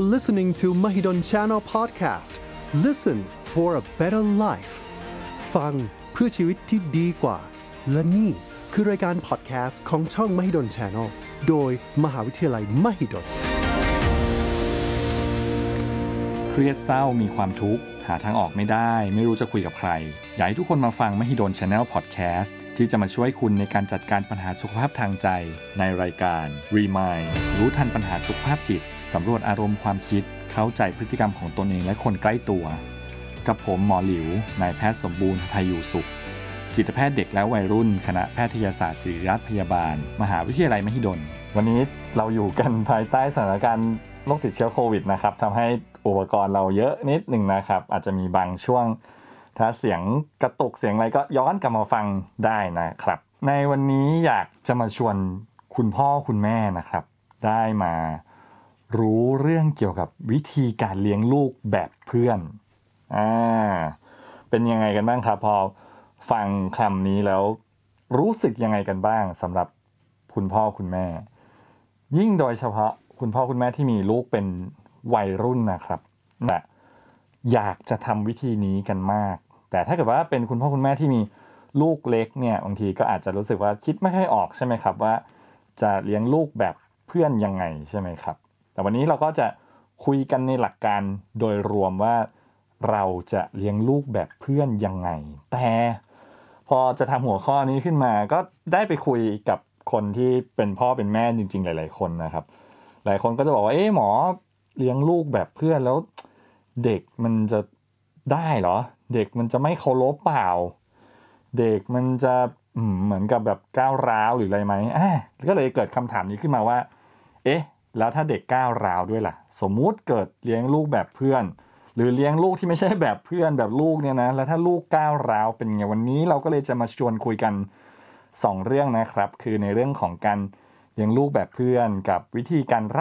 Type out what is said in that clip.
You're listening to Mahidol Channel Podcast. Listen for a better life. ฟังเพื่อชีวิตที่ดีกว่าและนี่คือรายการพอดแคสต์ของช่อง Mahidol Channel โดยมหาวิทยาลัยมหิดลเครียดเศร้ามีความทุกข์หาทางออกไม่ได้ไม่รู้จะคุยกับใครอยากให้ทุกคนมาฟัง Mahidol Channel Podcast ที่จะมาช่วยคุณในการจัดการปัญหาสุขภาพทางใจในรายการ Remind รู้ทันปัญหาสุขภาพจิตสำรวจอารมณ์ความคิดเข้าใจพฤติกรรมของตนเองและคนใกล้ตัวกับผมหมอหลิวนายแพทย์สมบูรณ์ไทยอยู่สุขจิตแพทย์เด็กและวัยรุ่นคณะแพทยศาสตร์ศิริราชพยาบาลมหาวิทยาลัยมหิดลวันนี้เราอยู่กันภายใต้สถานการณ์โรคติดเชื้อโควิดนะครับทำให้อุปกรณ์เราเยอะนิดหนึ่งนะครับอาจจะมีบางช่วงถ้าเสียงกระตุกเสียงอะไรก็ย้อนกลับมาฟังได้นะครับในวันนี้อยากจะมาชวนคุณพ่อคุณแม่นะครับได้มารู้เรื่องเกี่ยวกับวิธีการเลี้ยงลูกแบบเพื่อนเป็นยังไงกันบ้างครับพอฟังคำนี้แล้วรู้สึกยังไงกันบ้างสำหรับคุณพ่อคุณแม่ยิ่งโดยเฉพาะคุณพ่อคุณแม่ที่มีลูกเป็นวัยรุ่นนะครับอยากจะทำวิธีนี้กันมากแต่ถ้าเกิดว่าเป็นคุณพ่อคุณแม่ที่มีลูกเล็กเนี่ยบางทีก็อาจจะรู้สึกว่าคิดไม่ค่อยออกใช่ไหมครับว่าจะเลี้ยงลูกแบบเพื่อนยังไงใช่ไหมครับแต่วันนี้เราก็จะคุยกันในหลักการโดยรวมว่าเราจะเลี้ยงลูกแบบเพื่อนยังไงแต่พอจะทำหัวข้อนี้ขึ้นมาก็ได้ไปคุยกับคนที่เป็นพ่อเป็นแม่จริงๆหลายๆคนนะครับหลายคนก็จะบอกว่าหมอเลี้ยงลูกแบบเพื่อนแล้วเด็กมันจะได้เหรอเด็กมันจะไม่เคารพเปล่าเด็กมันจะเหมือนกับแบบก้าวร้าวหรืออะไรไหมก็เลยเกิดคำถามนี้ขึ้นมาว่าแล้วถ้าเด็กก้าวร้าวด้วยล่ะสมมุติเกิดเลี้ยงลูกแบบเพื่อนหรือเลี้ยงลูกที่ไม่ใช่แบบเพื่อนแบบลูกเนี่ยนะแล้วถ้าลูกก้าวร้าวเป็นไงวันนี้เราก็เลยจะมาชวนคุยกัน2เรื่องนะครับคือในเรื่องของการเลี้ยงลูกแบบเพื่อนกับวิธีการ